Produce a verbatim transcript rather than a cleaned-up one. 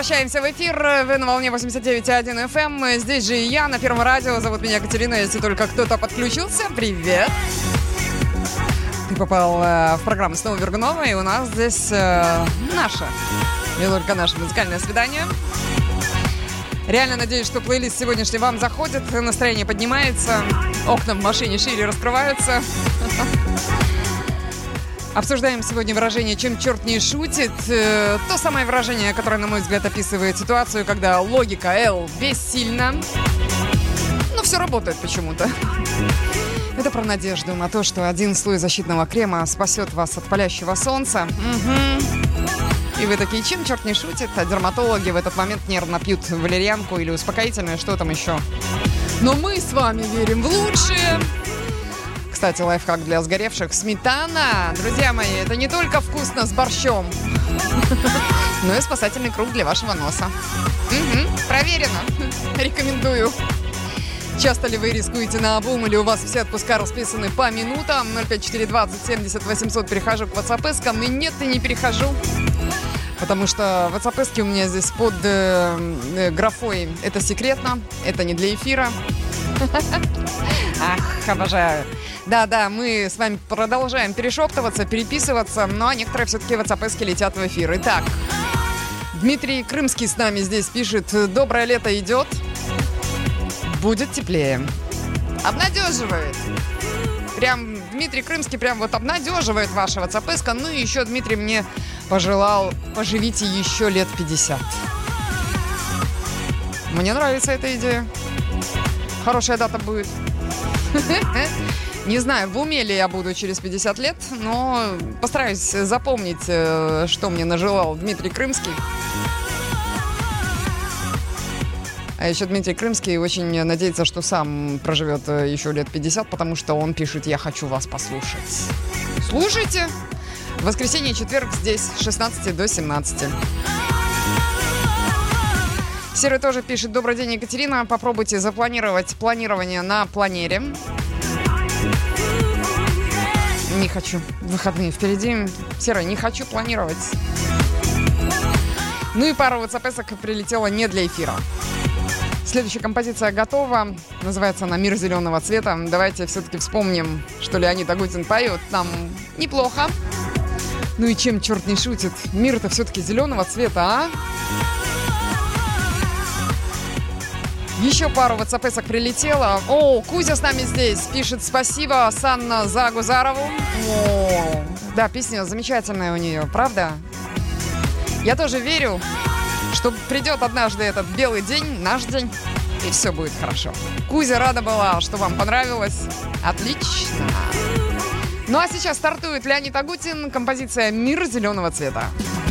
возвращаемся в эфир. Вы на волне восемьдесят девять и один эф эм. Здесь же и я на Первом радио. Зовут меня Катерина, если только кто-то подключился. Привет! Ты попал э, в программу «Снова Вергунова», и у нас здесь э, наше, не только наше музыкальное свидание. Реально надеюсь, что плейлист сегодняшний вам заходит, настроение поднимается, окна в машине шире раскрываются. Обсуждаем сегодня выражение «чем черт не шутит». То самое выражение, которое, на мой взгляд, описывает ситуацию, когда логика L бессильна, но все работает почему-то. Это про надежду на то, что один слой защитного крема спасет вас от палящего солнца. Угу. И вы такие, чем черт не шутит, а дерматологи в этот момент нервно пьют валерьянку или успокоительное, что там еще. Но мы с вами верим в лучшее. Кстати, лайфхак для сгоревших. Сметана, друзья мои, это не только вкусно с борщом, но и спасательный круг для вашего носа. Угу, проверено. Рекомендую. Часто ли вы рискуете наобум, или у вас все отпуска расписаны по минутам? ноль пять четыре двадцать семьдесят восемьсот. Перехожу к WhatsApp-эскам. И нет, и не перехожу. Потому что WhatsApp-эски у меня здесь под э, э, графой «Это секретно», «Это не для эфира». Ах, обожаю. Да-да, мы с вами продолжаем перешептываться, переписываться, но некоторые все-таки WhatsApp-эски летят в эфир. Итак, Дмитрий Крымский с нами здесь пишет: «Доброе лето идет, будет теплее». Обнадеживает. Прям Дмитрий Крымский прям вот обнадеживает ваша WhatsApp-эска. Ну и еще Дмитрий мне пожелал: поживите еще лет пятьдесят. Мне нравится эта идея. Хорошая дата будет. Не знаю, в уме ли я буду через пятьдесят лет, но постараюсь запомнить, что мне нажелал Дмитрий Крымский. А еще Дмитрий Крымский очень надеется, что сам проживет еще лет пятьдесят, потому что он пишет: «Я хочу вас послушать». Слушайте! В воскресенье и четверг здесь с шестнадцати до семнадцати. Серый тоже пишет: «Добрый день, Екатерина. Попробуйте запланировать планирование на планере». Не хочу. Выходные впереди. Серый, не хочу планировать. Ну и пара WhatsApp-эсок прилетела не для эфира. Следующая композиция готова. Называется она «Мир зеленого цвета». Давайте все-таки вспомним, что Леонид Агутин поет. Там неплохо. Ну и чем черт не шутит? Мир-то все-таки зеленого цвета, а? Еще пару WhatsApp-эсок прилетело. О, Кузя с нами здесь. Пишет: «Спасибо, Санна Загузарову». О, да, песня замечательная у нее, правда? Я тоже верю, что придет однажды этот белый день, наш день, и все будет хорошо. Кузя рада была, что вам понравилось. Отлично. Ну а сейчас стартует Леонид Агутин, композиция «Мир зеленого цвета».